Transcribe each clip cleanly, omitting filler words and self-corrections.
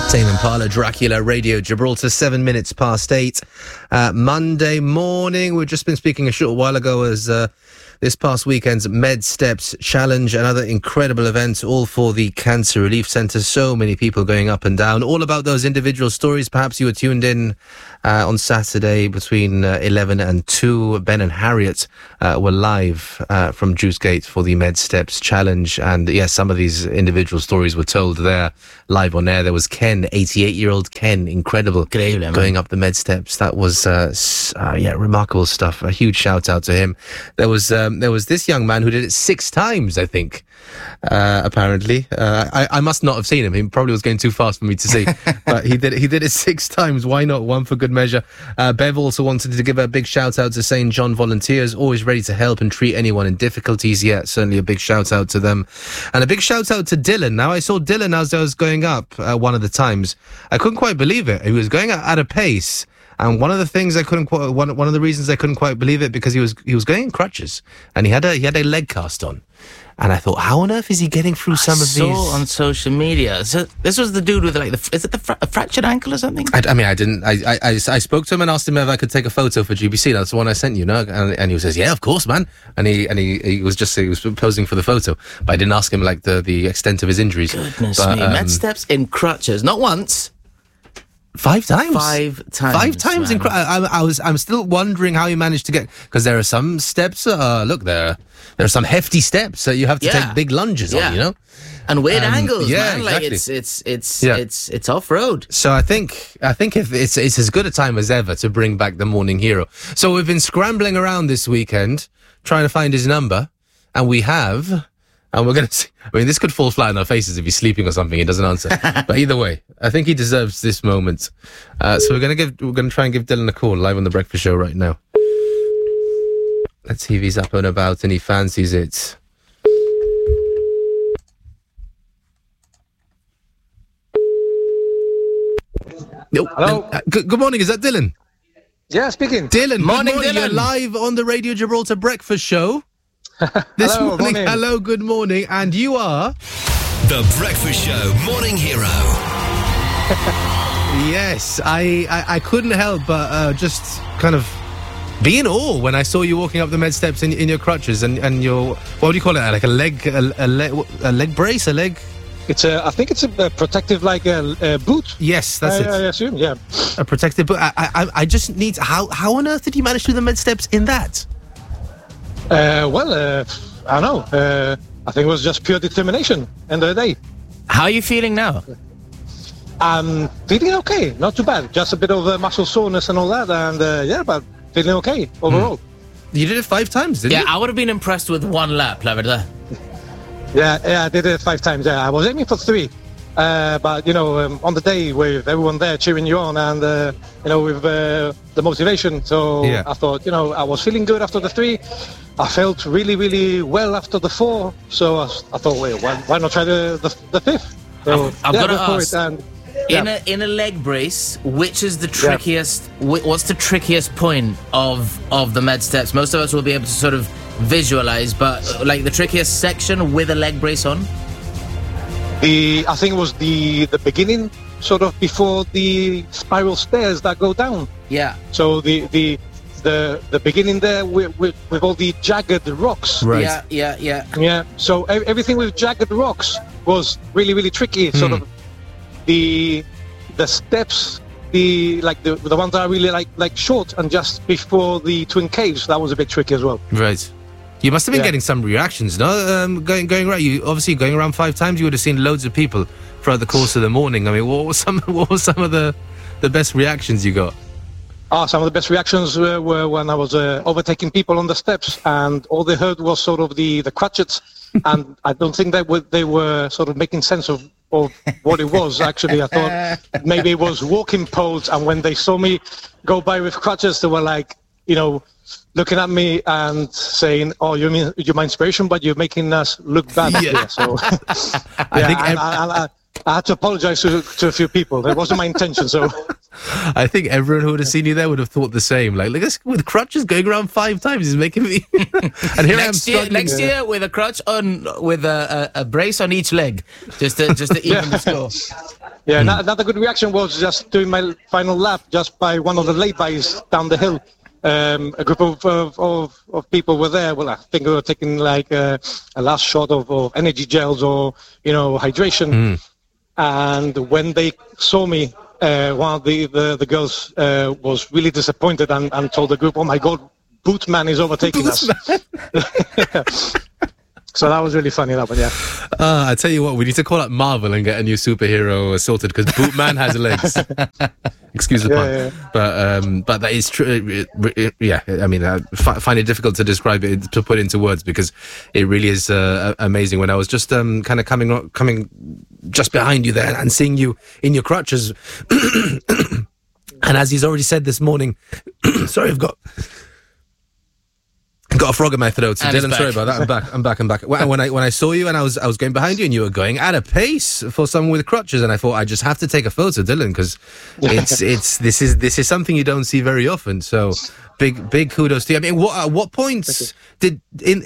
Tame Impala, Dracula, Radio Gibraltar, 7 minutes past 8. Monday morning. We've just been speaking a short while ago as this past weekend's Med Steps Challenge, another incredible event, all for the Cancer Relief Centre. So many people going up and down, all about those individual stories. Perhaps you were tuned in on Saturday between 11 and 2. Ben and Harriet were live from Juicegate for the Med Steps Challenge. And yes, some of these individual stories were told there live on air. There was Ken, 88-year-old Ken, incredible, going up the Med Steps. That was, remarkable stuff. A huge shout out to him. There was this young man who did it 6 times, I think. Apparently, I must not have seen him. He probably was going too fast for me to see, but he did it 6 times. Why not? One for good measure. Bev also wanted to give a big shout out to St. John Volunteers, always ready to help and treat anyone in difficulties. Yeah, certainly a big shout out to them, and a big shout out to Dylan. Now, I saw Dylan as I was going up one of the times. I couldn't quite believe it. He was going at a pace. And one of the things one of the reasons I couldn't quite believe it, because he was going in crutches, and he had a leg cast on, and I thought, how on earth is he getting through some of these? I saw on social media. So this was the dude with a fractured ankle or something? I spoke to him and asked him if I could take a photo for GBC. That's the one I sent you, no? And he says, yeah, of course, man. And he was posing for the photo, but I didn't ask him like the extent of his injuries. Goodness me, Med Steps in crutches, not once. 5 times. 5 times. 5 times. I'm still wondering how he managed to get, because there are some steps. There are some hefty steps that you have to take big lunges on. You know, and weird angles. Man. Exactly. Like it's off road. So I think if it's as good a time as ever to bring back the Morning Hero. So we've been scrambling around this weekend trying to find his number, and we have. And we're going to see. I mean, this could fall flat on our faces if he's sleeping or something. He doesn't answer. But either way, I think he deserves this moment. So we're going to try and give Dylan a call live on the Breakfast Show right now. Let's see if he's up and about and he fancies it. Hello. Good morning. Is that Dylan? Yeah, speaking. Dylan. Morning, good morning. Dylan. You're live on the Radio Gibraltar Breakfast Show. Hello, morning. morning. Hello, good morning. And you are? The Breakfast Show Morning Hero. Yes, I couldn't help but just kind of be in awe when I saw you walking up the Med Steps in your crutches and your, what do you call it? Like a leg brace, a leg? I think it's a protective, like a boot. Yes, that's it. I assume, yeah. A protective boot. I just need, how on earth did you manage to do the Med Steps in that? I don't know. I think it was just pure determination end of the day. How are you feeling now? I'm feeling okay, not too bad. Just a bit of muscle soreness and all that, and but feeling okay overall. You did it 5 times, didn't you? Yeah, I would have been impressed with 1 lap, la verdad. Yeah, I did it 5 times. Yeah, I was aiming for 3. But, on the day with everyone there cheering you on and, with the motivation. So I thought, I was feeling good after the 3. I felt really, really well after the 4. So I thought, wait, why not try the 5th? So, I've got to ask, and, in a leg brace, which is the trickiest, what's the trickiest point of the Med Steps? Most of us will be able to sort of visualize, but like the trickiest section with a leg brace on? I think it was the beginning, sort of before the spiral stairs that go down. Yeah. So the beginning there with all the jagged rocks. Right. Yeah. So everything with jagged rocks was really, really tricky. Sort of the steps, the ones that are really like short and just before the twin caves. That was a bit tricky as well. Right. You must have been getting some reactions, no? Going around. You obviously going around 5 times. You would have seen loads of people throughout the course of the morning. I mean, what were some of the best reactions you got? Some of the best reactions were when I was overtaking people on the steps, and all they heard was sort of the crutches, and I don't think they were sort of making sense of what it was. Actually, I thought maybe it was walking poles, and when they saw me go by with crutches, they were like, looking at me and saying, "Oh, you're my inspiration, but you're making us look bad." Yeah. So, I had to apologize to a few people. That wasn't my intention. So I think everyone who would have seen you there would have thought the same. Like, look, this with crutches going around 5 times is making me. And here I am struggling. Next year with a crutch on, with a brace on each leg, just to even the score. Yeah, another good reaction was just doing my final lap just by one of the lay-bys down the hill. A group of people were there. Well, I think they were taking like a last shot of energy gels or, hydration. And when they saw me, one of the girls was really disappointed and told the group, "Oh my God, Bootman is overtaking us." So that was really funny, that one, yeah. I tell you what, we need to call up Marvel and get a new superhero sorted, because Bootman has legs. Excuse the pun. Yeah. But that is true. Yeah, I mean, I find it difficult to describe it, to put into words, because it really is amazing. When I was just kind of coming just behind you there and seeing you in your crutches, and as he's already said this morning, sorry, I've got a frog in my throat. So Dylan, sorry about that. I'm back. When I saw you and I was going behind you and you were going at a pace for someone with crutches, and I thought I just have to take a photo, Dylan, because this is something you don't see very often. So big kudos to you. I mean, what points in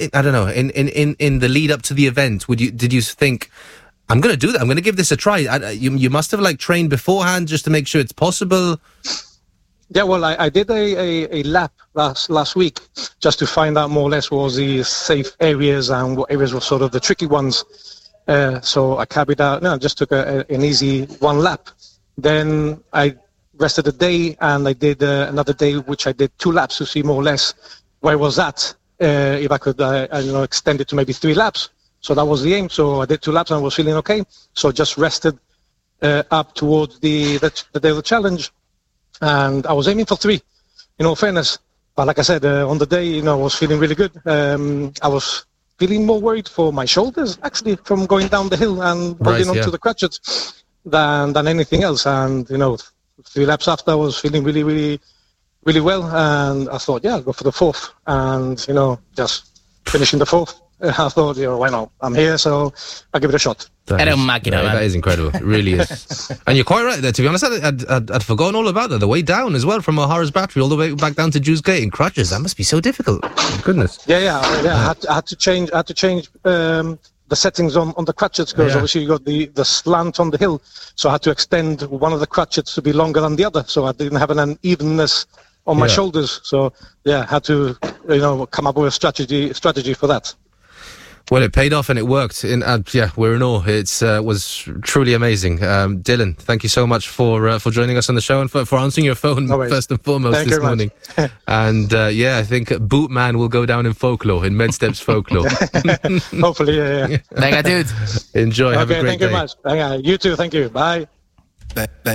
the lead up to the event did you think, I'm going to do that, I'm going to give this a try? You must have like trained beforehand just to make sure it's possible. Yeah, well, I did a lap last week just to find out more or less what was the safe areas and what areas were sort of the tricky ones. So I carried out, just took an easy one lap. Then I rested a day and I did another day, which I did 2 laps to see more or less where I was at. If I could, extend it to maybe 3 laps. So that was the aim. So I did 2 laps and I was feeling okay. So just rested up towards the day of the challenge. And I was aiming for 3, in all fairness. But like I said, on the day, I was feeling really good. I was feeling more worried for my shoulders, actually, from going down the hill and holding onto the crutches than anything else. And, 3 laps after, I was feeling really, really, really well. And I thought, I'll go for the 4th. And, just finishing the 4th. I thought, why not? I'm here, so I'll give it a shot. That is incredible. It really is. And you're quite right there. To be honest, I'd forgotten all about that. The way down as well, from O'Hara's Battery all the way back down to Jews Gate in crutches. That must be so difficult. Goodness. Yeah. I had to change the settings on the crutches, because obviously you got the slant on the hill. So I had to extend one of the crutches to be longer than the other, so I didn't have an unevenness on my shoulders. So I had to come up with a strategy for that. Well, it paid off and it worked. We're in awe. It was truly amazing. Dylan, thank you so much for joining us on the show and for answering your phone first and foremost this morning. And I think Bootman will go down in folklore, in Medsteps folklore. Hopefully, yeah. Venga, dude. Enjoy. Have a great day. Thank you very much. You too. Thank you. Bye.